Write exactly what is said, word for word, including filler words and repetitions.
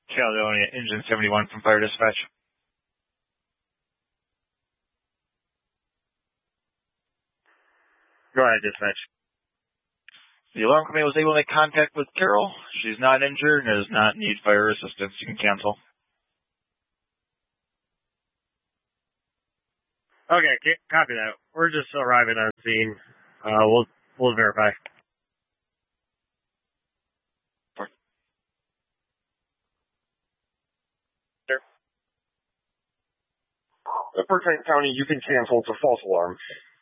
Caledonia, Engine seventy-one from Fire Dispatch. Go ahead, Dispatch. The alarm company was able to make contact with Carol. She's not injured and does not need fire assistance. You can cancel. Okay, copy that. We're just arriving on scene. Uh, we'll we'll verify. At Burkett County, you can cancel. It's a false alarm.